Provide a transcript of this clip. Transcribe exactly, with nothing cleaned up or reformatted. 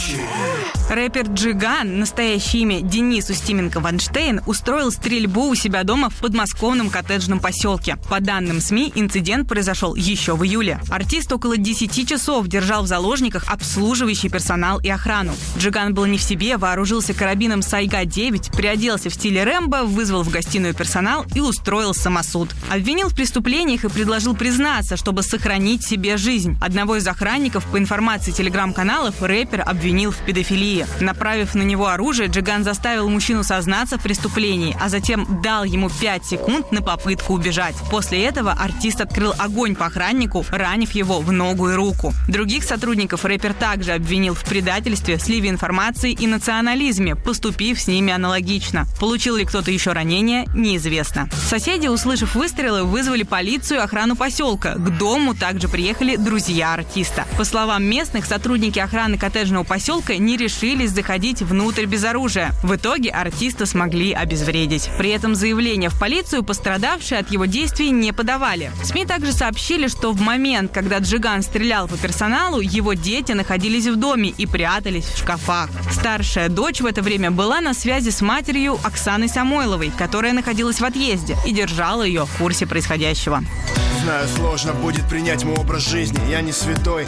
Рэпер Джиган, настоящее имя Денис Устименко-Ванштейн, устроил стрельбу у себя дома в подмосковном коттеджном поселке. По данным СМИ, инцидент произошел еще в июле. Артист около десяти часов держал в заложниках обслуживающий персонал и охрану. Джиган был не в себе, вооружился карабином Сайга девять, приоделся в стиле Рэмбо, вызвал в гостиную персонал и устроил самосуд. Обвинил в преступлениях и предложил признаться, чтобы сохранить себе жизнь. Одного из охранников, по информации телеграм-каналов, рэпер обвинил в педофилии. Направив на него оружие, Джиган заставил мужчину сознаться в преступлении, а затем дал ему пять секунд на попытку убежать. После этого артист открыл огонь по охраннику, ранив его в ногу и руку. Других сотрудников рэпер также обвинил в предательстве, сливе информации и национализме, поступив с ними аналогично. Получил ли кто-то еще ранения, неизвестно. Соседи, услышав выстрелы, вызвали полицию и охрану поселка. К дому также приехали друзья артиста. По словам местных, сотрудники охраны коттеджного поселка не решились заходить внутрь без оружия. В итоге артиста смогли обезвредить. При этом заявление в полицию пострадавшие от его действий не подавали. СМИ также сообщили, что в момент, когда Джиган стрелял по персоналу, его дети находились в доме и прятались в шкафах. Старшая дочь в это время была на связи с матерью Оксаной Самойловой, которая находилась в отъезде и держала ее в курсе происходящего. Знаю, сложно будет принять мой образ жизни. Я не святой,